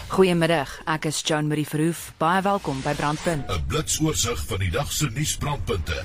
Goeiemiddag, ek is Joan Marie Verhoef. Baie welkom by Brandpunt. 'n Blitsoorseig van die dag se nuusbrandpunte.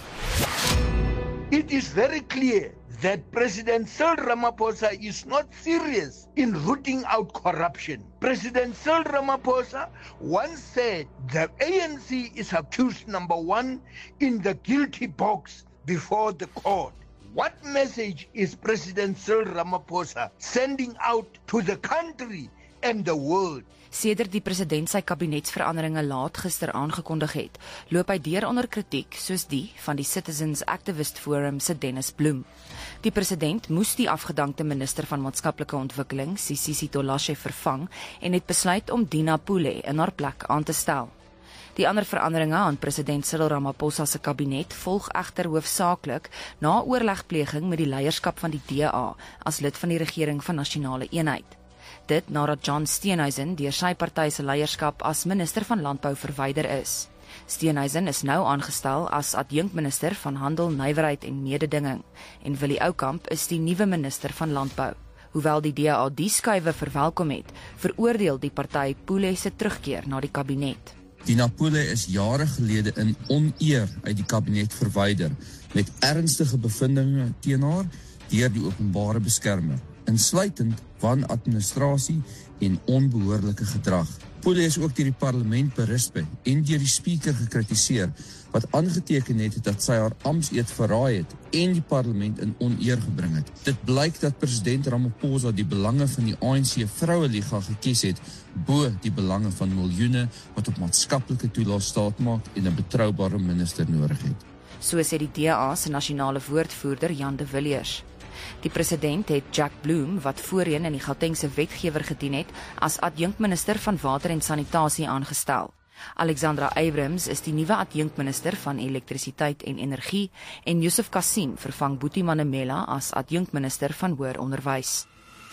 It is very clear that President Cyril Ramaphosa is not serious in rooting out corruption. President Cyril Ramaphosa once said the ANC is accused number 1 in the guilty box before the court. What message is President Cyril Ramaphosa sending out to the country and the world? Sedert die president sy kabinetsveranderinge laat gister aangekondig het, loop hy deur onder kritiek soos die van die Citizens Activist Forum se Dennis Bloem. Die president moes die afgedankte minister van maatskaplike ontwikkeling, Sisisi Tolashe, vervang en het besluit om Dina Pule in haar plek aan te stel. Die ander veranderinge aan president Cyril Ramaphosa se kabinet volg egter hoofsaaklik na oorlegpleging met die leierskap van die DA as lid van die regering van nasionale eenheid. Dit nadat John Steenhuisen deur sy party se leierskap as minister van landbou verwyder is. Steenhuisen is nou aangestel as adjunkminister van handel, nywerheid en mededinging en Willie Oukamp is die nuwe minister van landbou. Hoewel die DA die skuiwe verwelkom het, veroordeel die party Pule se terugkeer na die kabinet. Dina Pule is jare gelede in oneer uit die kabinet verwyder met ernstige bevindinge teen haar deur die openbare beskermer, insluitend wanadministrasie en onbehoorlike gedrag. Pule is ook deur die parlement berisp en deur die speaker gekritiseer, wat aangeteken het dat sy haar amptseed verraai het en die parlement in oneer gebring het. Dit blyk dat president Ramaphosa die belange van die ANC Vroueliga gekies het bo die belange van miljoene wat op maatskaplike toelaas staat maak en 'n betroubare minister nodig het. So sê die DA se nasionale woordvoerder Jan de Villiers. Die president het Jack Bloem, wat voorheen in die Gautengse wetgewer gedien het, as adjunkminister van water en sanitasie aangestel. Alexandra Abrams is die nuwe adjunkminister van elektrisiteit en energie en Yusuf Kassim vervang Boetie Manemela as adjunkminister van hoër onderwys.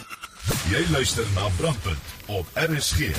Jy luister na Brandpunt op RSG.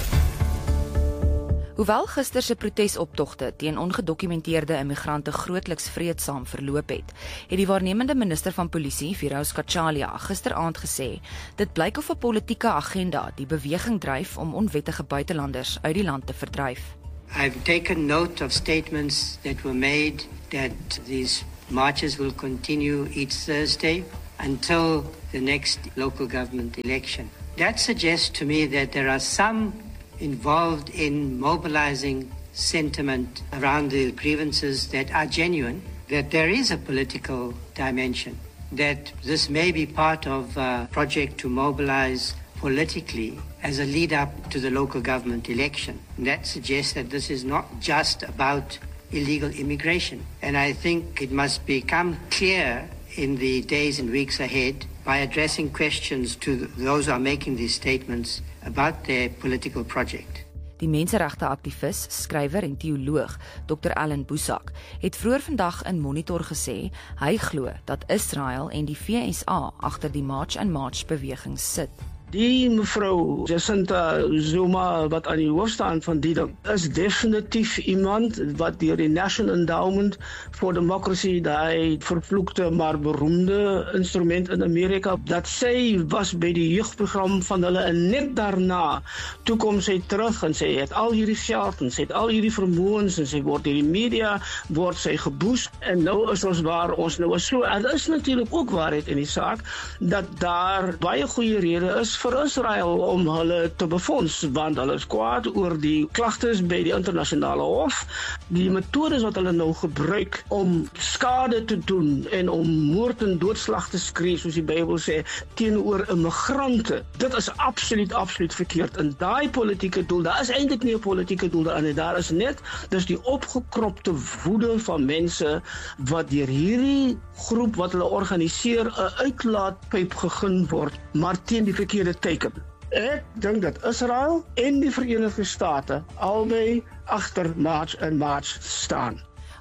Hoewel gister se protesoptogte teen ongedokumenteerde immigrante grootliks vreedsaam verloop het die waarnemende minister van polisie, Firoz Kachalia, gisteraand gesê, dit blyk of 'n politieke agenda die beweging dryf om onwettige buitelanders uit die land te verdryf. I've taken note of statements that were made that these marches will continue each Thursday until the next local government election. That suggests to me that there are some involved in mobilizing sentiment around the grievances that are genuine, that there is a political dimension, that this may be part of a project to mobilize politically as a lead-up to the local government election. And that suggests that this is not just about illegal immigration. And I think it must become clear in the days and weeks ahead by addressing questions to those who are making these statements about their political project. Die menseregte-aktivis, skrywer en teoloog, Dr. Alan Boesak, het vroeër vandag in Monitor gesê, hy glo dat Israel en die FSA agter die March and March beweging sit. Die mevrou Jacinta Zuma wat aan die hoof staan van die ding, is definitief iemand wat deur die National Endowment for Democracy, die vervloekte maar beroemde instrument in Amerika, dat sy was by die jeugprogram van hulle en net daarna toe kom sy terug en sy het al hierdie geld en sy het al hierdie vermoëns en sy word deur die media word sy geboost en nou is ons waar ons nou is so. En is natuurlik ook waarheid in die saak dat daar baie goeie rede is vir Israel om hulle te befonds, want hulle is kwaad oor die klagtes by die internasionale hof, die metodes wat hulle nou gebruik om skade te doen en om moord en doodslag te skree, soos die Bybel sê, teenoor immigrante. Dit is absoluut verkeerd. En daai politieke doel, daar is eintlik nie 'n politieke doel daarin nie, daar is net, dis die opgekropte woede van mense wat deur hierdie groep wat hulle organiseer 'n uitlaatpyp gegee word, maar teen die verkeerde teken. Ek dink dat Israel en die Verenigde State albei agter March and March staan.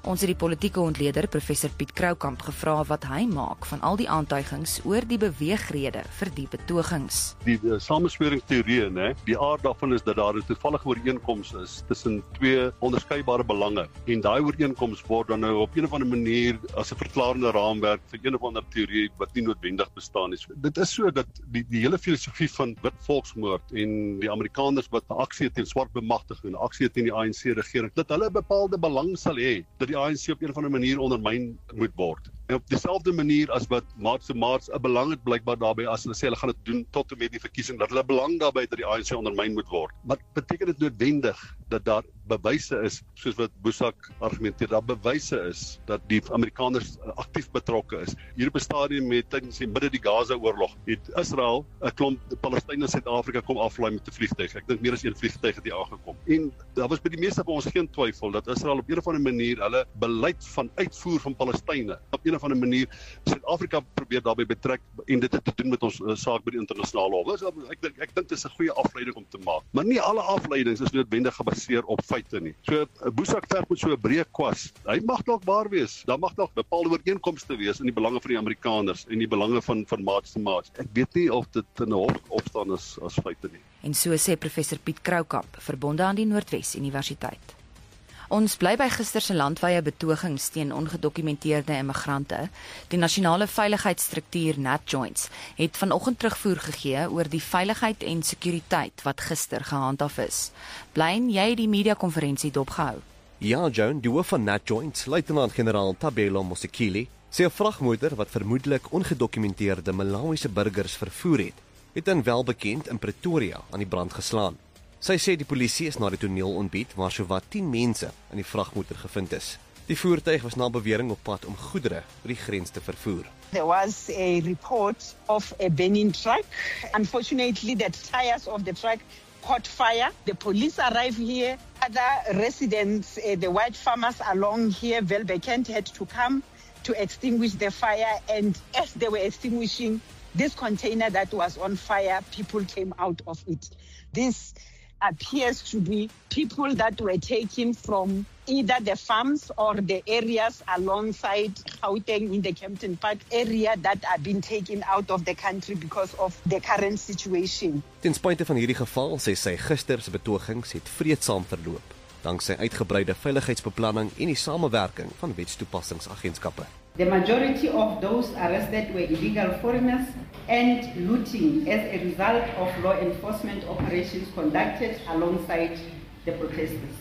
Ons het die politieke ontleder professor Piet Kroukamp gevra wat hy maak van al die aantuigings oor die beweegrede vir die betogings. Die samensweringsteorie, die aard daarvan is dat daar 'n toevallige ooreenkoms is tussen twee onderskeidbare belange en daai ooreenkoms word dan nou op een of ander manier as 'n verklarende raamwerk vir een of ander teorie wat nie noodwendig bestaan nie. Dit is so dat die hele filosofie van wit volksmoord en die Amerikaners wat aksie teen swart bemagtiging en aksie teen die ANC regering, dat hulle 'n bepaalde belang sal hê dat die ANC op een of ander manier ondermyn moet word. En op dieselfde manier as wat Maats 'n belang het blykbaar daarbey as hulle sê hulle gaan dit doen tot en met die verkiesing, dat hulle belang daarbey dat die ANC ondermyn moet word. Maar beteken dit noodwendig dat daar bewyse is, soos wat Boesak argumenteer, daar bewyse is dat die Amerikaners aktief betrokke is. Hier op 'n stadium met tydens die midde die Gaza-oorlog het Israel 'n klomp Palestynë in Suid-Afrika kom aflaai met 'n vliegtuig. Ek dink meer as een vliegtuig het hier aangekom. En daar was by die meeste van ons geen twyfel dat Israel op 'n of ander manier hulle beleid van uitvoer van Palestynë op 'n of ander manier Suid-Afrika probeer daarbey betrek en dit het te doen met ons saak by die internasionale hof. Ek dink dit is 'n goeie afleiding om te maak. Maar nie alle afleidings is noodwendig gebaseer op feite nie. So Boesak verf met so 'n breë kwas. Hy mag dalk waar wees. Daar mag dalk bepaalde ooreenkomste wees in die belange van die Amerikaners en die belange van maats te maats. Ek weet nie of dit in 'n hof opstaan as feite nie. En so sê professor Piet Kroukamp, verbonde aan die Noordwes Universiteit. Ons bly by gister se landwyse betogings teen ongedokumenteerde immigrante. Die nasionale veiligheidsstruktuur NatJoints het vanoggend terugvoer gegee oor die veiligheid en sekuriteit wat gister gehandhaaf is. Blyn jy die media-konferensie dopgehou? Ja, Joan, die hoof van NatJoints, luitenant-generaal Tabelo Mosekile, sê 'n vragmotor wat vermoedelik ongedokumenteerde Malawiese burgers vervoer het in welbekend in Pretoria aan die brand geslaan. Sy sê die polisie is na die toneel ontbied waar sowat 10 mense in die vragmotor gevind is. Die voertuig was na bewering op pad om goedere oor die grens te vervoer. There was a report of a burning truck. Unfortunately, the tires of the truck caught fire. The police arrived here. Other residents, the white farmers along here, Welbekend, had to come to extinguish the fire. And as they were extinguishing this container that was on fire, people came out of it. This appears to be people that were taken from either the farms or the areas alongside Gauteng in the Kempton Park area that are being taken out of the country because of the current situation. Ten spyte van hierdie geval, sê sy gister se betogings het vreedsaam verloop, danksy uitgebreide veiligheidsbeplanning en die samewerking van wetstoepassingsagentskappe. The majority of those arrested were illegal foreigners and looting as a result of law enforcement operations conducted alongside the protesters.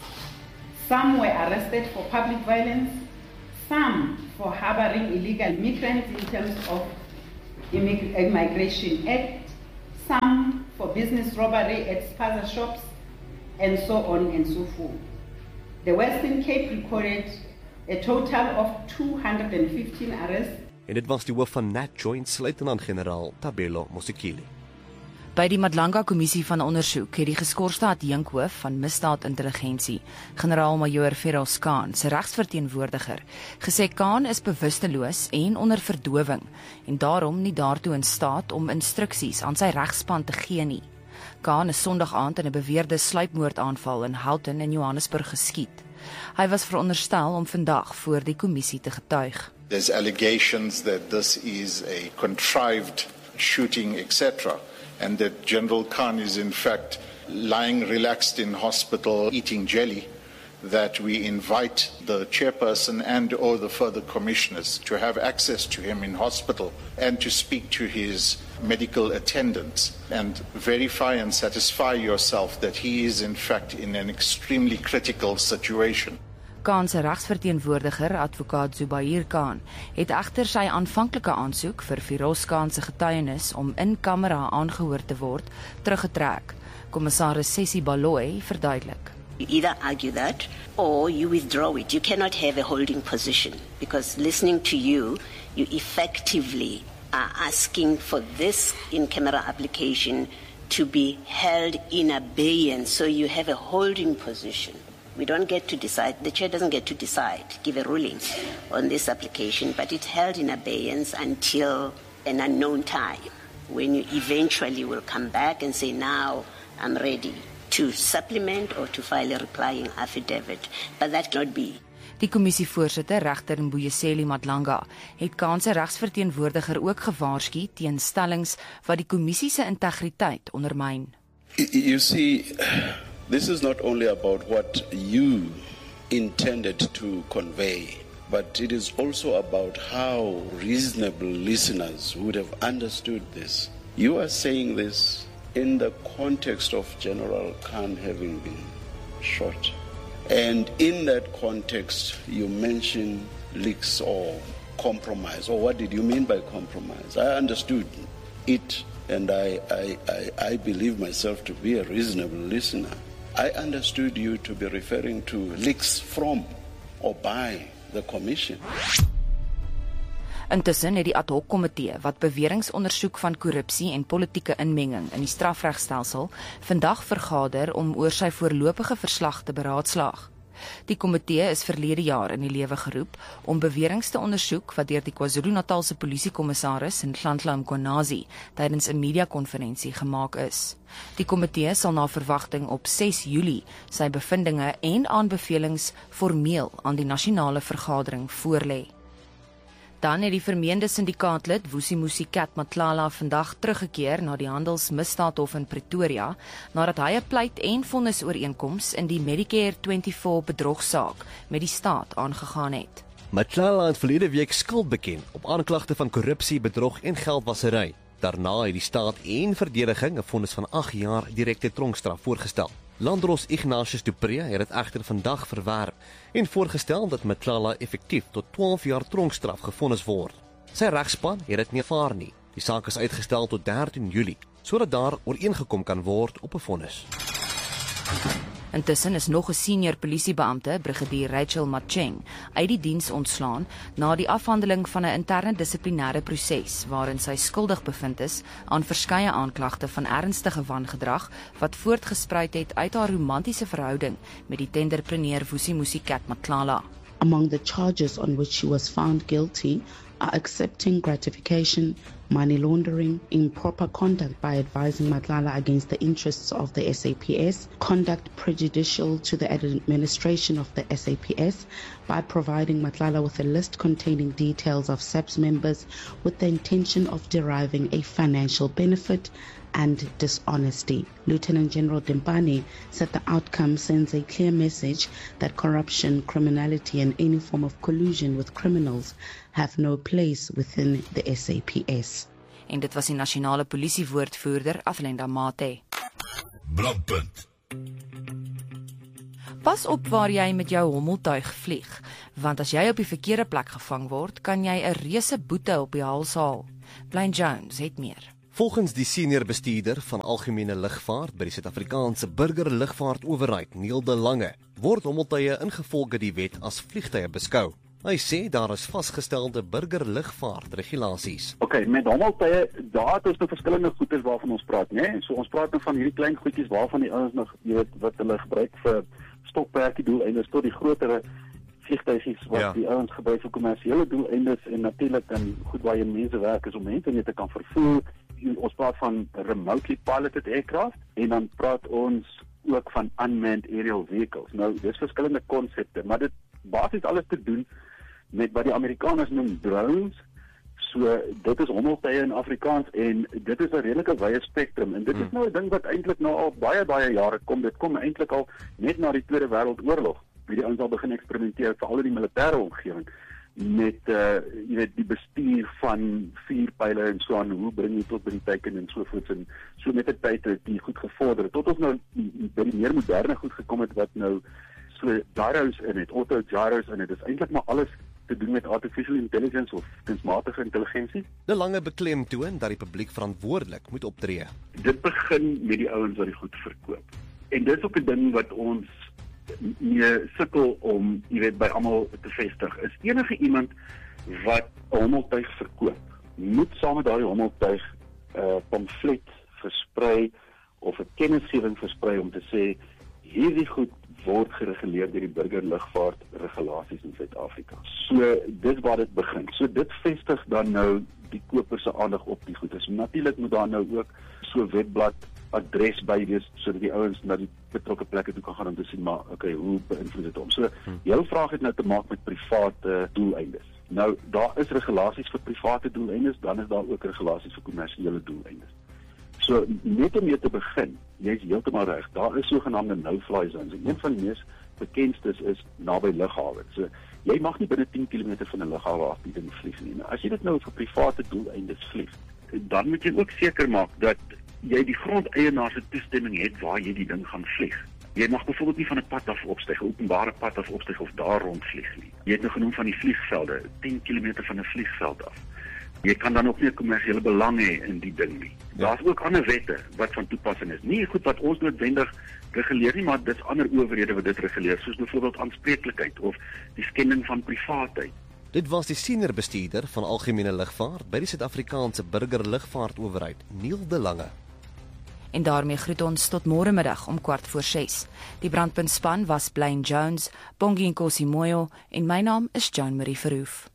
Some were arrested for public violence, some for harboring illegal migrants in terms of Immigration Act, some for business robbery at spaza shops, and so on and so forth. The Western Cape recorded a total of 215 arrests. En dit was die hoof van NatJoints, luitenant-generaal Tabelo Mosekile. By die Madlanga Kommissie van Ondersoek het die geskorste adjunkhoof van misdaadintelligensie, generaal-majoor Feroz Khan, se regsverteenwoordiger, gesê Khan is bewusteloos en onder verdowing en daarom nie daartoe in staat om instruksies aan sy regspan te gee nie. Khan is Sondag aand in 'n beweerde sluipmoordaanval in Houghton in Johannesburg geskiet. Hy was veronderstel om vandag voor die kommissie te getuig. There's allegations that this is a contrived shooting, etc., and that General Khan is in fact lying relaxed in hospital eating jelly, that we invite the chairperson and or the further commissioners to have access to him in hospital and to speak to his medical attendants and verify and satisfy yourself that he is in fact in an extremely critical situation. Khan se regsverteenwoordiger, advokaat Zubair Khan, het egter sy aanvanklike aansoek vir Feroz Khan se getuienis om in kamera aangehoor te word teruggetrek. Kommissaris Sessie Baloyi verduidelik. You either argue that or you withdraw it. You cannot have a holding position because listening to you effectively are asking for this in-camera application to be held in abeyance, so you have a holding position. We don't get to decide, the chair doesn't get to decide, give a ruling on this application, but it's held in abeyance until an unknown time, when you eventually will come back and say, now I'm ready to supplement or to file a replying affidavit, but that cannot be. Die kommissievoorsitter, regter Mbuyiseli Madlanga, het Khanse regsverteenwoordiger ook gewaarsku teen stellings wat die kommissie se integriteit ondermyn. You see, this is not only about what you intended to convey, but it is also about how reasonable listeners would have understood this. You are saying this in the context of General Khan having been shot. And in that context, you mention leaks or compromise. Or what did you mean by compromise? I understood it, and I believe myself to be a reasonable listener. I understood you to be referring to leaks from or by the commission. Intussen het die ad hoc komitee wat beweringsondersoek van korrupsie en politieke inmenging in die strafregstelsel vandag vergader om oor sy voorlopige verslag te beraadslaag. Die komitee is verlede jaar in die lewe geroep om beweringe te ondersoek wat deur die KwaZulu-Natalse polisiekommissaris Nhlanhla Mkhwanazi tydens 'n media-konferensie gemaak is. Die komitee sal na verwagting op 6 Julie sy bevindinge en aanbevelings formeel aan die nasionale vergadering voorlê. Dan het die vermeende syndikaatlid Vusimusi Kat Matlala vandag teruggekeer na die handelsmisdaadhof in Pretoria, nadat hy 'n pleit en vonnisooreenkoms in die Medicare 24 bedrogsaak met die staat aangegaan het. Matlala het verlede week skuld beken op aanklagte van korrupsie, bedrog en geldwasery. Daarna het die staat en verdediging 'n vonnis van 8 jaar direkte tronkstraf voorgestel. Landros Ignatius du Preez het dit egter vandag verwerp en voorgestel dat Matlala effektief tot 12 jaar tronkstraf gevonnis word. Sy regspan het dit nie aanvaar nie. Die saak is uitgestel tot 13 Julie, sodat daar ooreengekom kan word op 'n vonnis. Intussen is nog 'n senior polisiebeampte, brigadier Rachel Macheng, uit die diens ontslaan na die afhandeling van 'n interne dissiplinêre proses waarin sy skuldig bevind is aan verskeie aanklagte van ernstige wangedrag wat voortgespruit het uit haar romantiese verhouding met die tenderpreneur Vusimusi Kat Matlala. Among the charges on which she was found guilty are accepting gratification, money laundering, improper conduct by advising Matlala against the interests of the SAPS, conduct prejudicial to the administration of the SAPS by providing Matlala with a list containing details of SAPS members with the intention of deriving a financial benefit, and dishonesty. Lieutenant General Dembane said the outcome sends a clear message that corruption, criminality and any form of collusion with criminals have no place within the SAPS. En dit was die nasionale polisiewoordvoerder Athlenda Mate. Brandpunt. Pas op waar jy met jou hommeltuig vlieg, want as jy op die verkeerde plek gevang word, kan jy 'n reuse boete op die hals haal. Blaine Jones het meer. Volgens die senior bestuurder van algemene lugvaart by die Suid-Afrikaanse burgerlugvaartowerheid, Neil de Lange, word hommeltuie ingevolge die wet as vliegtuie beskou. Hy sê daar is vasgestelde burgerlugvaartregulasies. Okay, met hommeltuie, daar het ons nou verskillende goeders waarvan ons praat, né? So ons praat nou van hierdie klein goedjies waarvan die ouens nog, jy weet, wat hulle gebruik vir stokperdjie doeleindes tot die grotere vliegtuigies wat die ouens gebruik vir kommersiële doeleindes en natuurlik dan goed waar jy mense werk is om mense net te kan vervoer. Ons praat van remotely piloted aircraft en dan praat ons ook van unmanned aerial vehicles. Nou, dis verskillende konsepte, maar dit basies alles te doen met wat die Amerikaners noem drones. So dit is hommeltuie in Afrikaans en dit is 'n redelike wye spektrum en dit is nou 'n ding wat eintlik nou al baie jare kom. Dit kom eintlik al net na die Tweede Wêreldoorlog. Die ouens al begin eksperimenteer veral in die militêre omgewing met jy weet die bestuur van vuurpyle en so aan, hoe bring jy tot by die teiken en so voort en so met die tyd het die goed gevorder tot ons nou by die meer moderne goed gekom het wat nou so gyros in het, auto gyros in het. Dit is eintlik maar alles te doen met artificial intelligence of kunsmatige intelligensie. De Lange beklemtoon dat die publiek verantwoordelik moet optree. Dit begin met die ouens wat die goed verkoop. En dis ook 'n ding wat ons nie sukkel om, jy weet, by almal te vestig. Is enige iemand wat 'n hommeltuig verkoop, moet saam met daardie hommeltuig pamflet versprei of 'n kennisgewing versprei om te sê hierdie goed word gereguleer deur die burgerlugvaartregulasies in Suid-Afrika. So dis waar dit begin. So dit vestig dan nou die koper se aandag op die goede. So natuurlik moet daar nou ook so 'n webblad adres by wees sodat die ouens na die betrokke plekke toe kan gaan om te sien maar okay, hoe beïnvloed dit hom. So jou vraag het nou te maak met private doeleindes. Nou daar is regulasies vir private doeleindes, dan is daar ook regulasies vir kommersiële doeleindes. So net om mee te begin, jy is heeltemal reg. Daar is sogenaamde no-fly zones. Een van die mees bekendstes is naby lughawens. So jy mag nie binne 10 km van 'n lughawe afbieding vlieg nie. Nou, as jy dit nou vir private doeleindes vlieg, dan moet jy ook seker maak dat jy die grondeienaar se toestemming het waar jy die ding gaan vlieg. Jy mag byvoorbeeld nie van 'n pad af opstyg, 'n openbare pad af opstyg of daar rondvlieg nie. Jy het nou genoem van die vliegvelde, 10 km van 'n vliegveld af. Jy kan dan ook nie 'n kommersiële belang hê in die ding nie. Daar's ook ander wette wat van toepassing is. Nie goed wat ons noodwendig reguleer nie, maar dit's ander owerhede wat dit reguleer, soos byvoorbeeld aanspreeklikheid of die skending van privaatheid. Dit was die senior bestuurder van algemene lugvaart by die Suid-Afrikaanse Burgerlugvaartowerheid, Neil de Lange. En daarmee groet ons tot môre middag om 6:15. Die brandpuntspan was Blaine Jones, Bongi Nkosi Moyo en my naam is Joan Marie Verhoef.